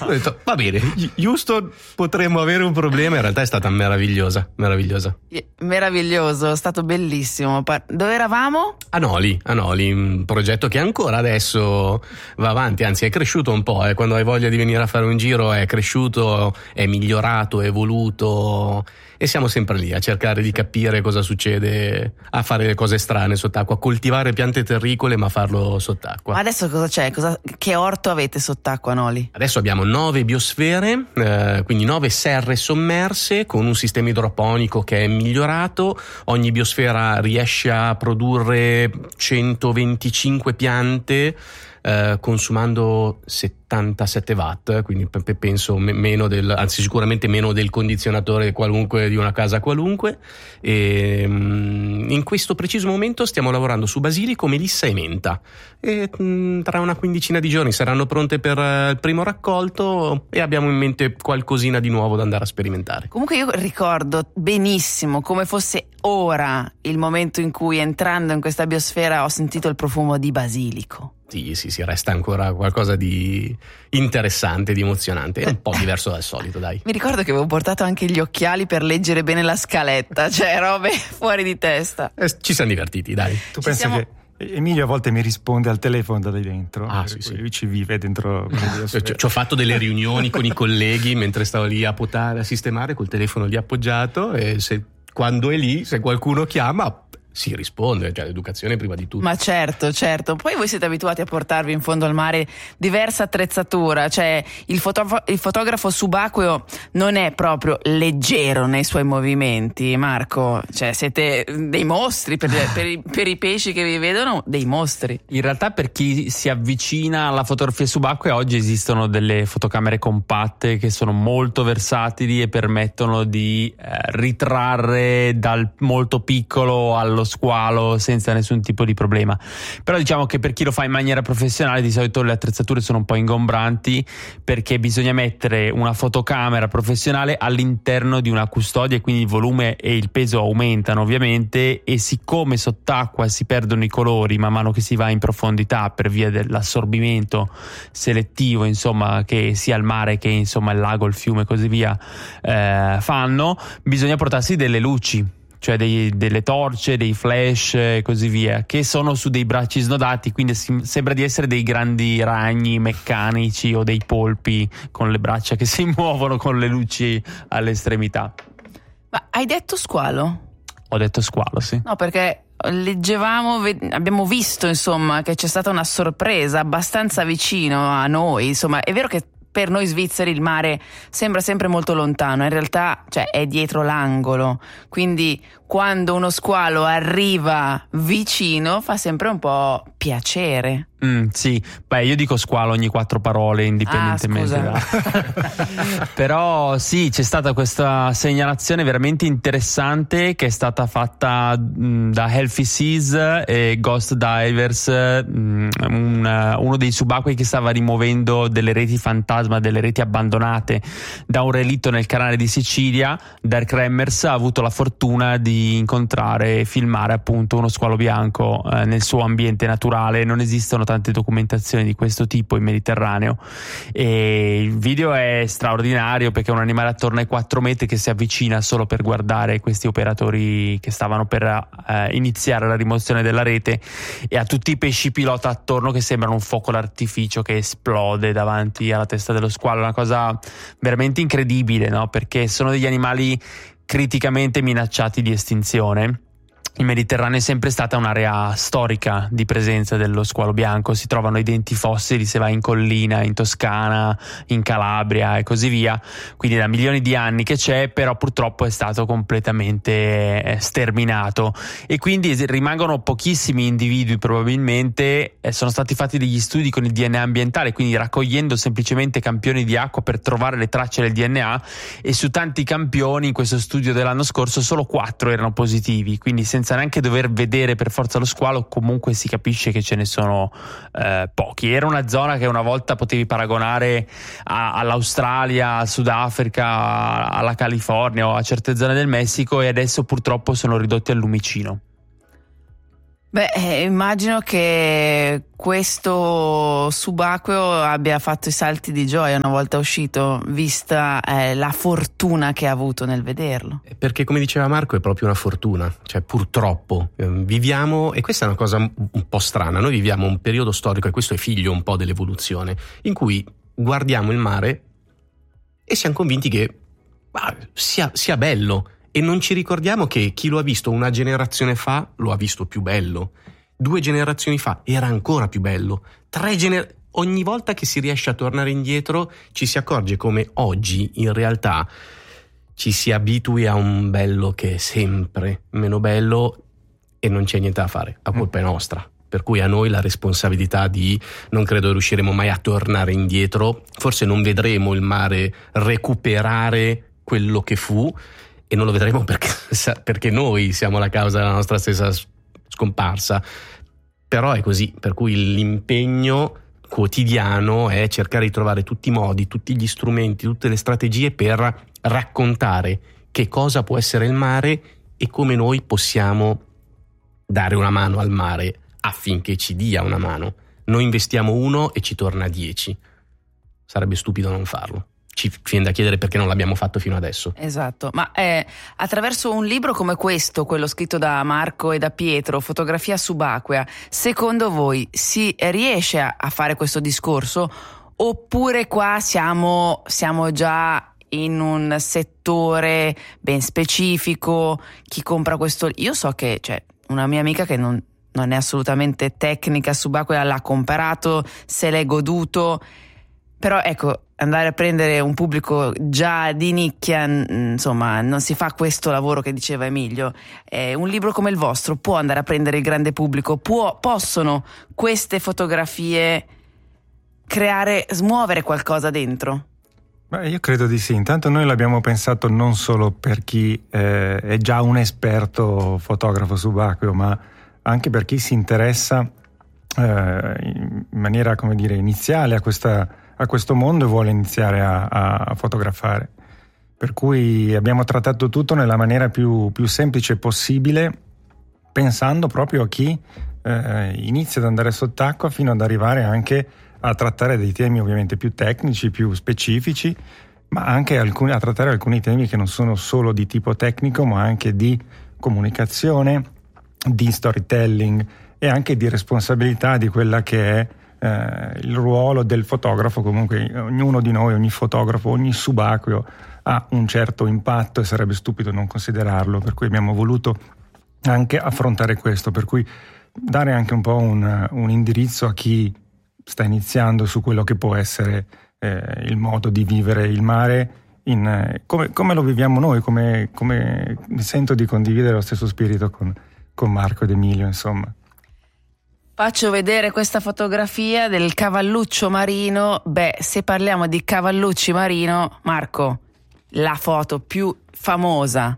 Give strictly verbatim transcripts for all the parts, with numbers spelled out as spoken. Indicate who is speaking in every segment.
Speaker 1: Ho detto, va bene, Houston, potremmo avere un problema. In realtà è stata meravigliosa, meravigliosa.
Speaker 2: Meraviglioso, è stato bellissimo. Dove eravamo?
Speaker 1: A Noli, a Noli, un progetto che ancora adesso va avanti, anzi è cresciuto un po', eh. Quando hai voglia di venire a fare un giro è cresciuto, è migliorato, è evoluto, e siamo sempre lì a cercare di capire cosa succede, a fare le cose strane sott'acqua, a coltivare piante terricole ma farlo sott'acqua.
Speaker 2: Ma adesso cosa c'è? Cosa, che orto avete sott'acqua a Noli?
Speaker 1: Adesso abbiamo nove biosfere, eh, quindi nove serre sommerse con un sistema idroponico che è migliorato. Ogni biosfera riesce a produrre centoventicinque piante eh, consumando settantasette watt, quindi p- penso me- meno del, anzi sicuramente meno del condizionatore qualunque di una casa qualunque. E mh, in questo preciso momento stiamo lavorando su basilico, melissa e menta, e mh, tra una quindicina di giorni saranno pronte per uh, il primo raccolto e abbiamo in mente qualcosina di nuovo da andare a sperimentare.
Speaker 2: Comunque io ricordo benissimo come fosse ora il momento in cui, entrando in questa biosfera, ho sentito il profumo di basilico.
Speaker 1: Sì, sì, sì, resta ancora qualcosa di interessante, di emozionante. È un po' diverso dal solito, dai.
Speaker 2: Mi ricordo che avevo portato anche gli occhiali per leggere bene la scaletta, cioè robe fuori di testa.
Speaker 1: Eh, ci siamo divertiti, dai.
Speaker 3: Tu
Speaker 2: Ci
Speaker 3: pensi
Speaker 2: siamo...
Speaker 3: che Emilio a volte mi risponde al telefono da lì dentro?
Speaker 1: Ah, sì, sì.
Speaker 3: Lui ci vive dentro.
Speaker 1: Ci, ci ho fatto delle riunioni con i colleghi mentre stavo lì a potare, a sistemare, col telefono lì appoggiato, e se quando è lì, se qualcuno chiama, si risponde, cioè l'educazione prima di tutto.
Speaker 2: Ma certo, certo. Poi voi siete abituati a portarvi in fondo al mare diversa attrezzatura, cioè il, foto- il fotografo subacqueo non è proprio leggero nei suoi movimenti, Marco, cioè siete dei mostri per, per, i, per i pesci che vi vedono, dei mostri.
Speaker 4: In realtà, per chi si avvicina alla fotografia subacquea, oggi esistono delle fotocamere compatte che sono molto versatili e permettono di eh, ritrarre dal molto piccolo allo squalo senza nessun tipo di problema. Però diciamo che per chi lo fa in maniera professionale, di solito le attrezzature sono un po' ingombranti, perché bisogna mettere una fotocamera professionale all'interno di una custodia, e quindi il volume e il peso aumentano ovviamente, e siccome sott'acqua si perdono i colori man mano che si va in profondità per via dell'assorbimento selettivo, insomma, che sia il mare che insomma il lago, il fiume e così via eh, fanno, bisogna portarsi delle luci, cioè dei, delle torce, dei flash e così via, che sono su dei bracci snodati, quindi si, sembra di essere dei grandi ragni meccanici o dei polpi con le braccia che si muovono con le luci alle estremità.
Speaker 2: Ma hai detto squalo?
Speaker 4: Ho detto squalo, sì.
Speaker 2: No, perché leggevamo, abbiamo visto insomma che c'è stata una sorpresa abbastanza vicino a noi, insomma è vero che per noi svizzeri il mare sembra sempre molto lontano, in realtà cioè, è dietro l'angolo, quindi quando uno squalo arriva vicino fa sempre un po' piacere.
Speaker 4: Mm, sì, beh, io dico squalo ogni quattro parole indipendentemente
Speaker 2: ah,
Speaker 4: da... Però sì, c'è stata questa segnalazione veramente interessante che è stata fatta mh, da Healthy Seas e Ghost Divers, mh, un, uno dei subacquei che stava rimuovendo delle reti fantasma, delle reti abbandonate da un relitto nel canale di Sicilia. Dirk Remmers ha avuto la fortuna di incontrare e filmare appunto uno squalo bianco eh, nel suo ambiente naturale. Non esistono tante documentazioni di questo tipo in Mediterraneo, e il video è straordinario perché è un animale attorno ai quattro metri che si avvicina solo per guardare questi operatori che stavano per eh, iniziare la rimozione della rete, e ha tutti i pesci pilota attorno che sembrano un fuoco d'artificio che esplode davanti alla testa dello squalo. Una cosa veramente incredibile, no? Perché sono degli animali criticamente minacciati di estinzione. Il Mediterraneo è sempre stata un'area storica di presenza dello squalo bianco, si trovano i denti fossili se vai in collina, in Toscana, in Calabria e così via, quindi da milioni di anni che c'è, però purtroppo è stato completamente sterminato, e quindi rimangono pochissimi individui probabilmente. Sono stati fatti degli studi con il D N A ambientale, quindi raccogliendo semplicemente campioni di acqua per trovare le tracce del D N A, e su tanti campioni in questo studio dell'anno scorso solo quattro erano positivi, quindi senza senza neanche dover vedere per forza lo squalo comunque si capisce che ce ne sono eh, pochi. Era una zona che una volta potevi paragonare a, all'Australia, al Sudafrica, alla California o a certe zone del Messico, e adesso purtroppo sono ridotti al lumicino.
Speaker 2: Beh, eh, immagino che questo subacqueo abbia fatto i salti di gioia una volta uscito, vista eh, la fortuna che ha avuto nel vederlo.
Speaker 1: Perché, come diceva Marco, è proprio una fortuna, cioè purtroppo eh, viviamo, e questa è una cosa un po' strana, noi viviamo un periodo storico, e questo è figlio un po' dell'evoluzione, in cui guardiamo il mare e siamo convinti che ah, sia, sia bello. E non ci ricordiamo che chi lo ha visto una generazione fa lo ha visto più bello, due generazioni fa era ancora più bello, tre gener- ogni volta che si riesce a tornare indietro ci si accorge come oggi in realtà ci si abitui a un bello che è sempre meno bello e non c'è niente da fare, la colpa è nostra. Per cui a noi la responsabilità di, non credo riusciremo mai a tornare indietro, forse non vedremo il mare recuperare quello che fu, e non lo vedremo perché, perché noi siamo la causa della nostra stessa scomparsa, però è così, per cui l'impegno quotidiano è cercare di trovare tutti i modi, tutti gli strumenti, tutte le strategie per raccontare che cosa può essere il mare e come noi possiamo dare una mano al mare affinché ci dia una mano. Noi investiamo uno e ci torna dieci, sarebbe stupido non farlo. Ci viene da chiedere perché non l'abbiamo fatto fino adesso.
Speaker 2: Esatto, ma eh, attraverso un libro come questo, quello scritto da Marco e da Pietro, Fotografia subacquea, secondo voi si riesce a, a fare questo discorso, oppure qua siamo, siamo già in un settore ben specifico? Chi compra questo? Io so che c'è una mia amica che non, non è assolutamente tecnica subacquea, l'ha comprato, se l'è goduto, però ecco, andare a prendere un pubblico già di nicchia, insomma, non si fa questo lavoro che diceva Emilio. Eh, un libro come il vostro può andare a prendere il grande pubblico? Può, possono queste fotografie creare, smuovere qualcosa dentro?
Speaker 3: Beh, io credo di sì. Intanto noi l'abbiamo pensato non solo per chi eh, è già un esperto fotografo subacqueo, ma anche per chi si interessa eh, in maniera, come dire, iniziale a questa a questo mondo e vuole iniziare a, a fotografare. Per cui abbiamo trattato tutto nella maniera più, più semplice possibile, pensando proprio a chi eh, inizia ad andare sott'acqua fino ad arrivare anche a trattare dei temi ovviamente più tecnici, più specifici, ma anche alcuni, a trattare alcuni temi che non sono solo di tipo tecnico, ma anche di comunicazione, di storytelling e anche di responsabilità di quella che è Eh, il ruolo del fotografo. Comunque ognuno di noi, ogni fotografo, ogni subacqueo ha un certo impatto e sarebbe stupido non considerarlo, per cui abbiamo voluto anche affrontare questo, per cui dare anche un po' un, un indirizzo a chi sta iniziando su quello che può essere eh, il modo di vivere il mare in, eh, come, come lo viviamo noi, come, come mi sento di condividere lo stesso spirito con, con Marco ed Emilio, insomma.
Speaker 2: Faccio vedere questa fotografia del cavalluccio marino. Beh, se parliamo di cavallucci marino, Marco, la foto più famosa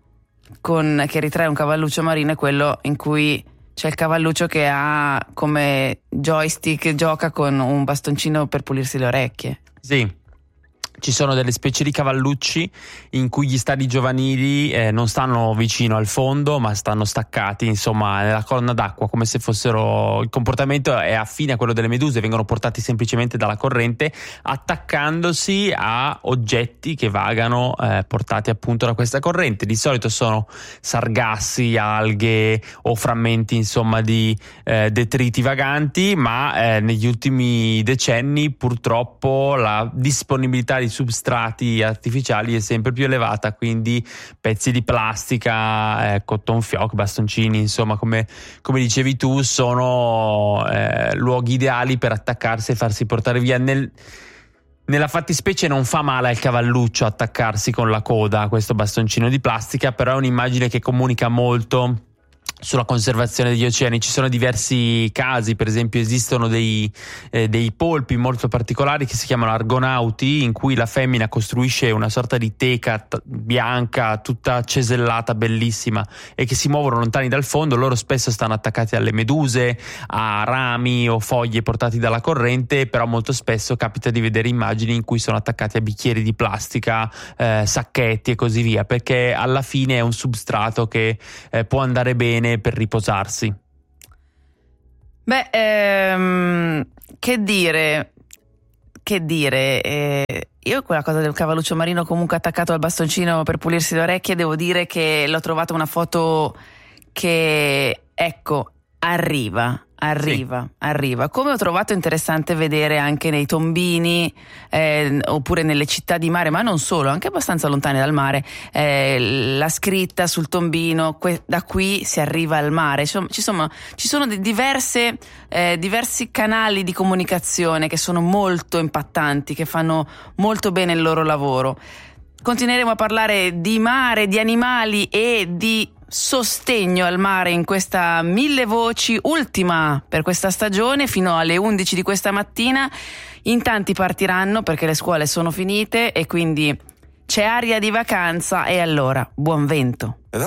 Speaker 2: con, che ritrae un cavalluccio marino è quello in cui c'è il cavalluccio che ha come joystick, gioca con un bastoncino per pulirsi le orecchie.
Speaker 4: Sì. Ci sono delle specie di cavallucci in cui gli stadi giovanili eh, non stanno vicino al fondo, ma stanno staccati, insomma, nella colonna d'acqua, come se fossero. Il comportamento è affine a quello delle meduse, vengono portati semplicemente dalla corrente, attaccandosi a oggetti che vagano eh, portati appunto da questa corrente. Di solito sono sargassi, alghe o frammenti, insomma, di eh, detriti vaganti, ma eh, negli ultimi decenni purtroppo la disponibilità di substrati artificiali è sempre più elevata, quindi pezzi di plastica, eh, cotton fioc, bastoncini, insomma, come, come dicevi tu, sono eh, luoghi ideali per attaccarsi e farsi portare via. Nel, nella fattispecie non fa male al cavalluccio attaccarsi con la coda a questo bastoncino di plastica, però è un'immagine che comunica molto sulla conservazione degli oceani. Ci sono diversi casi, per esempio esistono dei, eh, dei polpi molto particolari che si chiamano argonauti, in cui la femmina costruisce una sorta di teca t- bianca tutta cesellata, bellissima, e che si muovono lontani dal fondo. Loro spesso stanno attaccati alle meduse, a rami o foglie portati dalla corrente, però molto spesso capita di vedere immagini in cui sono attaccati a bicchieri di plastica, eh, sacchetti e così via, perché alla fine è un substrato che eh, può andare bene per riposarsi.
Speaker 2: Beh, ehm, che dire, che dire, eh, io quella cosa del cavalluccio marino comunque attaccato al bastoncino per pulirsi le orecchie, devo dire che l'ho trovata una foto che, ecco, arriva. Arriva, sì. arriva. Come ho trovato interessante vedere anche nei tombini eh, oppure nelle città di mare, ma non solo, anche abbastanza lontane dal mare, eh, la scritta sul tombino, que- da qui si arriva al mare. Insomma, ci sono, ci sono diverse, eh, diversi canali di comunicazione che sono molto impattanti, che fanno molto bene il loro lavoro. Continueremo a parlare di mare, di animali e di sostegno al mare in questa Mille Voci, ultima per questa stagione, fino alle undici di questa mattina. In tanti partiranno perché le scuole sono finite e quindi c'è aria di vacanza, e allora buon vento.